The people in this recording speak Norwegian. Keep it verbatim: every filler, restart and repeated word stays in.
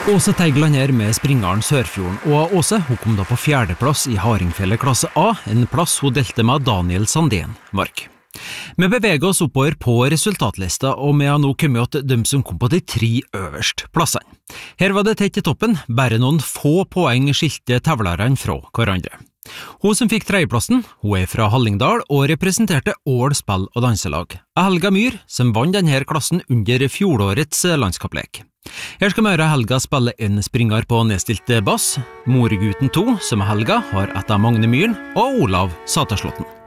Åse Teigland her med springeren Sørfjorden, og Åse hun kom da på fjerdeplass i Hardingfjellet klasse A, en plass hun delte med Daniel Sandén Mark. Vi beveger oss oppover på resultatlista, og vi har nå kommet til dem som kom på de tre øverst plassene. Her var det tett i toppen, bare noen få poeng skilte tavlerne fra hverandre. Hun som fikk tredjeplassen, hun er fra Hallingdal og representerte Ål spill- og danselag. Helga Myhr, som vant denne klassen under fjorårets landskapslek. Her skal vi høre Helga spille en springer på nedstilt bass. Moreguten to, som er Helga, har etter Magne Myhren og Olav Saterslåtten.